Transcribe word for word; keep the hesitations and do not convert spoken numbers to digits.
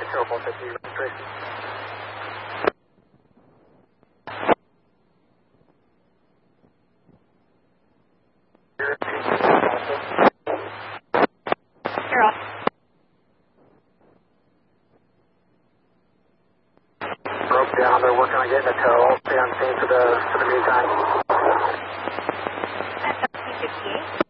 Airport fifty registration. You're off. Broke down. They're working on getting a tow. I'll stay on scene for the for the meantime. That's fifty-eight.